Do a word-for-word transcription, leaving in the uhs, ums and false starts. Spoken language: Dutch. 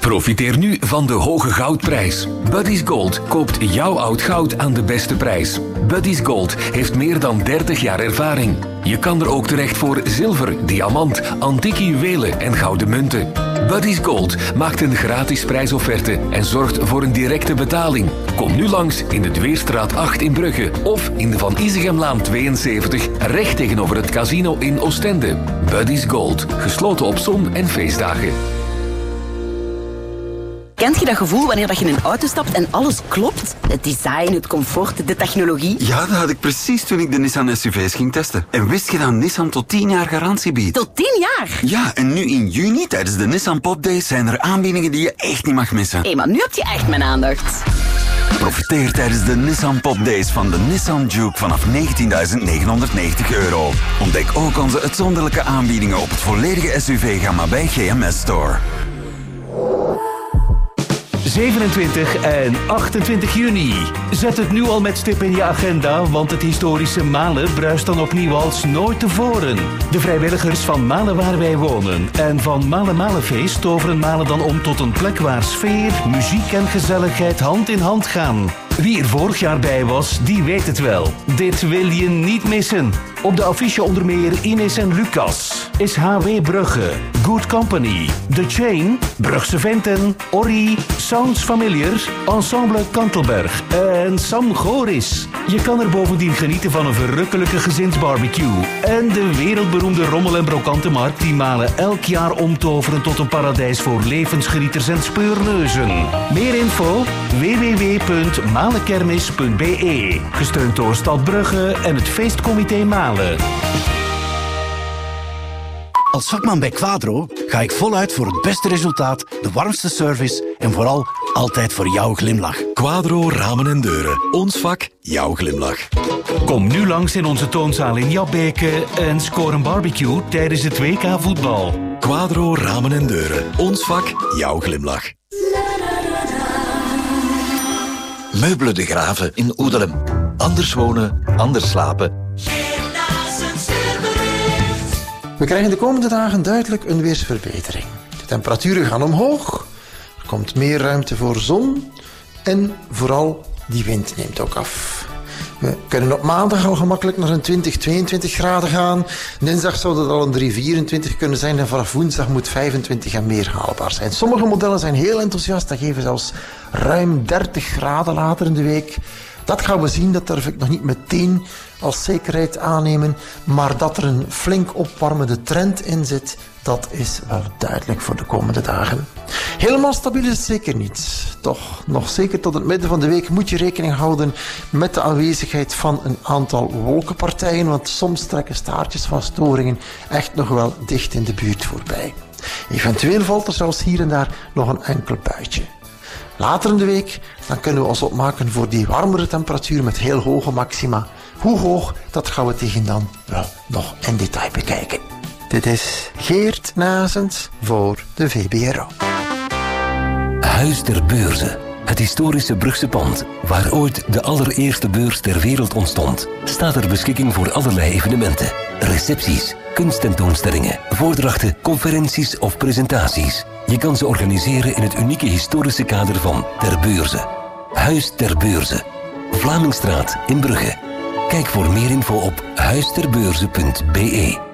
Profiteer nu van de hoge goudprijs. Buddy's Gold koopt jouw oud goud aan de beste prijs. Buddy's Gold heeft meer dan dertig jaar ervaring. Je kan er ook terecht voor zilver, diamant, antieke juwelen en gouden munten. Buddy's Gold maakt een gratis prijsofferte en zorgt voor een directe betaling. Kom nu langs in de Dweerstraat acht in Brugge of in de Van Isegemlaan tweeënzeventig, recht tegenover het casino in Oostende. Buddy's Gold, gesloten op zon- en feestdagen. Kent je dat gevoel wanneer dat je in een auto stapt en alles klopt? Het design, het comfort, de technologie. Ja, dat had ik precies toen ik de Nissan S U V's ging testen. En wist je dat Nissan tot tien jaar garantie biedt? Tot tien jaar? Ja, en nu in juni tijdens de Nissan Pop Days zijn er aanbiedingen die je echt niet mag missen. Hé, hey, maar nu heb je echt mijn aandacht. Profiteer tijdens de Nissan Pop Days van de Nissan Juke vanaf negentienduizend negenhonderdnegentig euro. Ontdek ook onze uitzonderlijke aanbiedingen op het volledige S U V-gamma bij G M S Store. zevenentwintig en achtentwintig juni. Zet het nu al met stip in je agenda, want het historische Malen bruist dan opnieuw als nooit tevoren. De vrijwilligers van Malen waar wij wonen en van Malen Malenfeest toveren Malen dan om tot een plek waar sfeer, muziek en gezelligheid hand in hand gaan. Wie er vorig jaar bij was, die weet het wel. Dit wil je niet missen. Op de affiche onder meer Ines en Lucas, S H W Brugge, Good Company, The Chain, Brugse Venten, Orri, Sounds Familiar, Ensemble Kantelberg en Sam Goris. Je kan er bovendien genieten van een verrukkelijke gezinsbarbecue en de wereldberoemde rommel- en brokantenmarkt die Malen elk jaar omtoveren tot een paradijs voor levensgenieters en speurneuzen. Meer info w w w punt malenkermis punt b e. Gesteund door Stad Brugge en het feestcomité Malen. Als vakman bij Quadro ga ik voluit voor het beste resultaat, de warmste service en vooral altijd voor jouw glimlach. Quadro Ramen en Deuren. Ons vak, jouw glimlach. Kom nu langs in onze toonzaal in Jabbeke en score een barbecue tijdens het W K voetbal. Quadro Ramen en Deuren. Ons vak, jouw glimlach. Meubelen de Graven in Oedelem. Anders wonen, anders slapen. We krijgen de komende dagen duidelijk een weersverbetering. De temperaturen gaan omhoog, er komt meer ruimte voor zon en vooral die wind neemt ook af. We kunnen op maandag al gemakkelijk naar een twintig, tweeëntwintig graden gaan. Dinsdag zou dat al een drie, vierentwintig kunnen zijn en vanaf woensdag moet vijfentwintig en meer haalbaar zijn. Sommige modellen zijn heel enthousiast, dat geven zelfs ruim dertig graden later in de week. Dat gaan we zien, dat durf ik nog niet meteen als zekerheid aannemen. Maar dat er een flink opwarmende trend in zit, dat is wel duidelijk voor de komende dagen. Helemaal stabiel is het zeker niet. Toch, nog zeker tot het midden van de week moet je rekening houden met de aanwezigheid van een aantal wolkenpartijen, want soms trekken staartjes van storingen echt nog wel dicht in de buurt voorbij. Eventueel valt er zelfs hier en daar nog een enkel buitje. Later in de week dan kunnen we ons opmaken voor die warmere temperatuur met heel hoge maxima. Hoe hoog, dat gaan we tegen dan wel nog in detail bekijken. Dit is Geert Nazens voor de V B R O. Huis ter Beurze. Het historische Brugse pand, waar ooit de allereerste beurs ter wereld ontstond, staat ter beschikking voor allerlei evenementen, recepties, kunsttentoonstellingen, voordrachten, conferenties of presentaties. Je kan ze organiseren in het unieke historische kader van Ter Beurze. Huis ter Beurze. Vlamingstraat in Brugge. Kijk voor meer info op huisterbeurze punt b e.